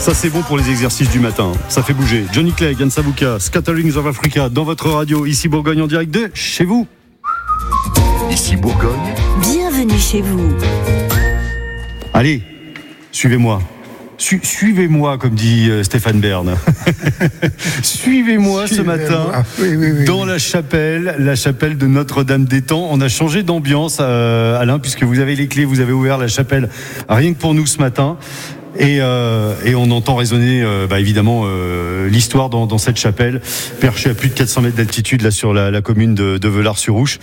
Ça c'est bon pour les exercices du matin, ça fait bouger. Johnny Clegg, Yann Savuka, Scatterings of Africa dans votre radio, ici Bourgogne en direct de chez vous. Ici Bourgogne. Bienvenue chez vous. Allez, suivez-moi. Suivez-moi, comme dit Stéphane Bern. Suivez-moi ce matin oui. Dans la chapelle de Notre-Dame-des-Temps. On a changé d'ambiance, Alain, puisque vous avez les clés, vous avez ouvert la chapelle rien que pour nous ce matin. Et on entend résonner évidemment l'histoire dans cette chapelle, perchée à plus de 400 mètres d'altitude là sur la commune de Velars-sur-Ouche.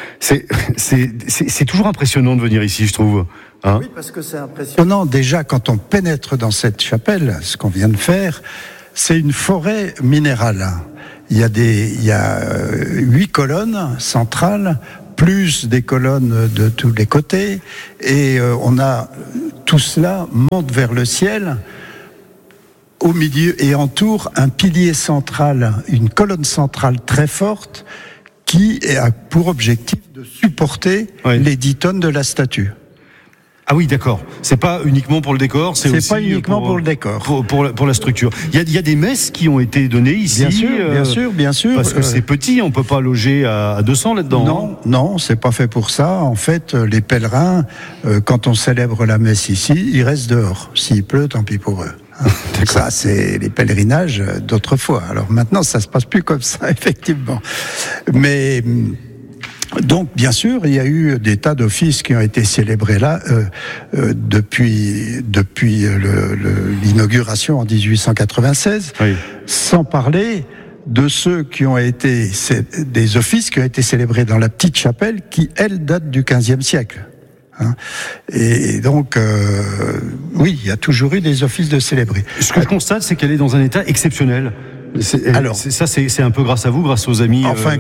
C'est toujours impressionnant de venir ici, je trouve. Hein ? Oui, parce que c'est impressionnant. Déjà, quand on pénètre dans cette chapelle, ce qu'on vient de faire, c'est une forêt minérale. Il y a 8 colonnes centrales, plus des colonnes de tous les côtés, et tout cela monte vers le ciel. Au milieu et entoure un pilier central, une colonne centrale très forte, qui a pour objectif de supporter les 10 tonnes de la statue. Ah oui, d'accord. C'est pas uniquement pour le décor, c'est aussi pas uniquement pour le décor. Pour la structure. Il y a des messes qui ont été données ici. Bien sûr. Parce que c'est petit, on peut pas loger à 200 là-dedans. Non, c'est pas fait pour ça. En fait, les pèlerins, quand on célèbre la messe ici, ils restent dehors. S'il pleut, tant pis pour eux. Ça, c'est les pèlerinages d'autrefois. Alors maintenant, ça se passe plus comme ça, effectivement. Mais donc, bien sûr, il y a eu des tas d'offices qui ont été célébrés là depuis l'inauguration en 1896, sans parler de ceux qui ont été des offices qui ont été célébrés dans la petite chapelle qui, elle, date du XVe siècle. Et donc, oui, il y a toujours eu des offices de célébrés. Ce que je constate, c'est qu'elle est dans un état exceptionnel. C'est un peu grâce à vous, grâce aux amis. Enfin,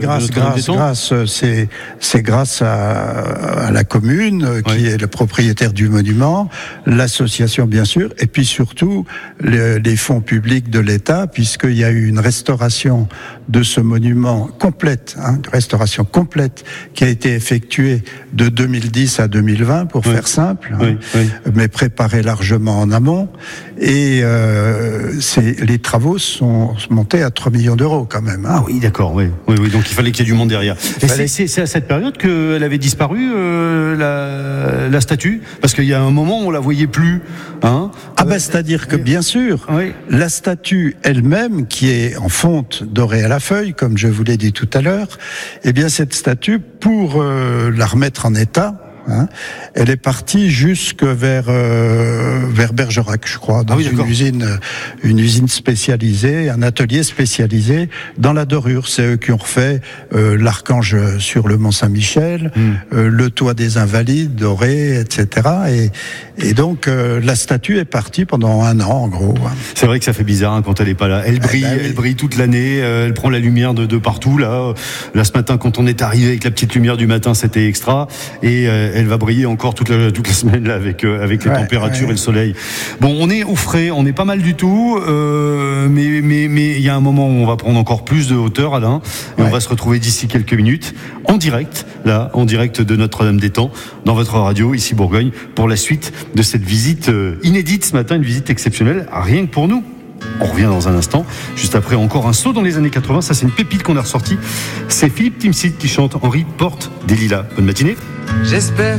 c'est grâce à la commune qui est le propriétaire du monument, l'association bien sûr, et puis surtout les fonds publics de l'État, puisqu'il y a eu une restauration de ce monument complète, une restauration complète qui a été effectuée de 2010 à 2020 pour faire simple, mais préparée largement en amont. Et les travaux sont montés à 3 millions d'euros quand même. Ah oui, d'accord, oui. Donc il fallait qu'il y ait du monde derrière. Et c'est à cette période qu'elle avait disparu, la statue ? Parce qu'il y a un moment où on la voyait plus. C'est-à-dire que bien sûr, la statue elle-même, qui est en fonte dorée à la feuille, comme je vous l'ai dit tout à l'heure, eh bien cette statue, pour la remettre en état, elle est partie jusque vers Bergerac, je crois, dans une usine spécialisée, un atelier spécialisé dans la dorure. C'est eux qui ont refait l'archange sur le Mont Saint-Michel, le toit des Invalides doré, etc. Et donc la statue est partie pendant 1 an, en gros. C'est vrai que ça fait bizarre quand elle est pas là. Elle brille toute l'année. Elle prend la lumière de partout. Là, ce matin, quand on est arrivé avec la petite lumière du matin, c'était extra. Et elle va briller encore toute la semaine là avec les températures et le soleil. Bon, on est au frais, on est pas mal du tout, mais il y a un moment où on va prendre encore plus de hauteur, Alain, et on va se retrouver d'ici quelques minutes en direct de Notre-Dame-des-Temps, dans votre radio ici Bourgogne, pour la suite de cette visite inédite ce matin, une visite exceptionnelle, rien que pour nous. On revient dans un instant, juste après encore un saut dans les années 80, ça c'est une pépite qu'on a ressortie. C'est Philippe Timsit qui chante Henri porte des lilas. Bonne matinée. J'espère